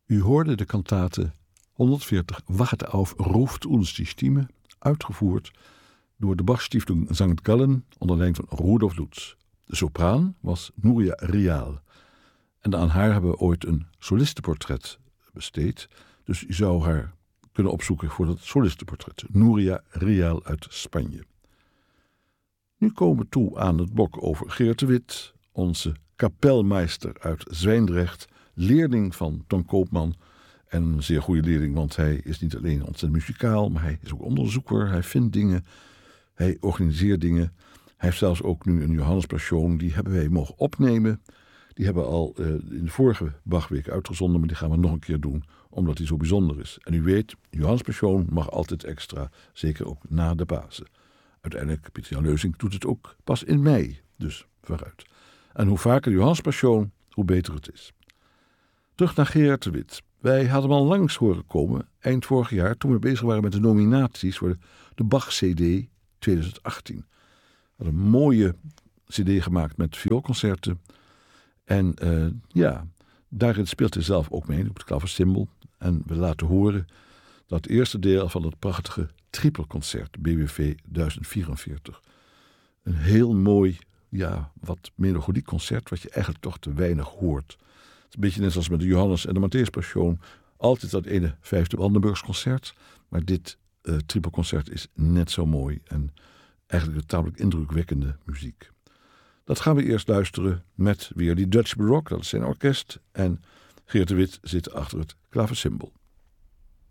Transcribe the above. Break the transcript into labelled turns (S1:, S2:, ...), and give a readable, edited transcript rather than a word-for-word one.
S1: U hoorde de kantate 140 Wacht auf ruft uns die Stimme, uitgevoerd door de Bachstiftung St. Gallen onder leiding van Rudolf Lutz. De sopraan was Nuria Rial. En aan haar hebben we ooit een solistenportret besteed. Dus u zou haar kunnen opzoeken voor dat solistenportret. Nuria Rial uit Spanje. Nu komen we toe aan het blok over Geert de Wit, onze kapelmeester uit Zwijndrecht, leerling van Ton Koopman. En een zeer goede leerling, want hij is niet alleen ontzettend muzikaal, maar hij is ook onderzoeker. Hij vindt dingen, hij organiseert dingen. Hij heeft zelfs ook nu een Johannespassion, die hebben wij mogen opnemen. Die hebben we al in de vorige Bachweek uitgezonden, maar die gaan we nog een keer doen, omdat hij zo bijzonder is. En u weet, Johannespassion mag altijd extra, zeker ook na de Pasen. Uiteindelijk, Pieter Jan Leusink doet het ook pas in mei, dus vooruit. En hoe vaker de Johannespassion, hoe beter het is. Terug naar Geert de Wit. Wij hadden hem al langs horen komen, eind vorig jaar, toen we bezig waren met de nominaties voor de Bach-CD 2018. We hadden een mooie CD gemaakt met vioolconcerten. En daarin speelt hij zelf ook mee op het klaversymbol. En we laten horen dat eerste deel van het prachtige trippelconcert, BWV 1044. Een heel mooi, wat melodiek concert, wat je eigenlijk toch te weinig hoort. Het is een beetje net zoals met de Johannes en de Matthäus Passion. Altijd dat ene vijfde Brandenburgs concert. Maar dit trippelconcert is net zo mooi. En eigenlijk een tamelijk indrukwekkende muziek. Dat gaan we eerst luisteren met weer die Dutch Baroque. Dat is zijn orkest. En Geert de Wit zit achter het klaversymbol.